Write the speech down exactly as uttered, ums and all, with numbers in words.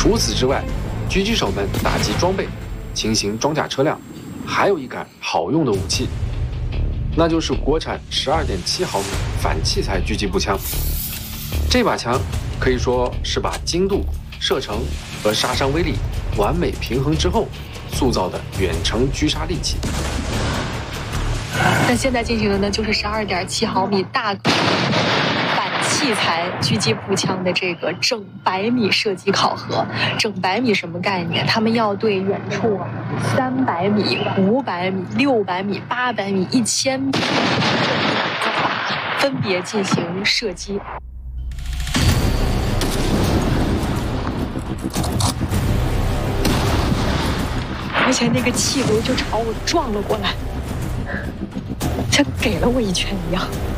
除此之外，狙击手们打击装备、轻型装甲车辆，还有一杆好用的武器，那就是国产十二点七毫米反器材狙击步枪。这把枪可以说是把精度、射程和杀伤威力完美平衡之后塑造的远程狙杀利器。 那现在进行的呢，就是十二点七毫米大反器材狙击步枪的这个整百米射击考核。整百米什么概念？他们要对远处三百米、五百米、六百米、八百米、一千米分别进行射击。而且那个气流就朝我撞了过来，像给了我一拳一样。